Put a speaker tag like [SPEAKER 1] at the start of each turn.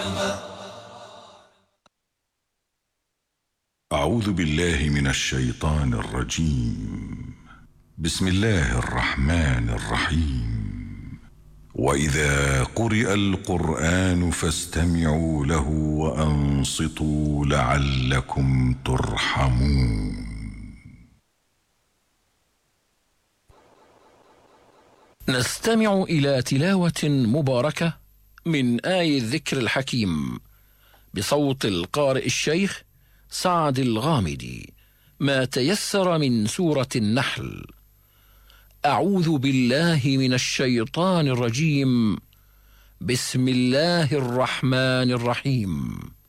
[SPEAKER 1] أعوذ بالله من الشيطان الرجيم. بسم الله الرحمن الرحيم. وإذا قرئ القرآن فاستمعوا له وأنصتوا لعلكم ترحمون.
[SPEAKER 2] نستمع إلى تلاوة مباركة من آي الذكر الحكيم بصوت القارئ الشيخ سعد الغامدي، ما تيسر من سورة النحل. أعوذ بالله من الشيطان الرجيم. بسم الله الرحمن الرحيم.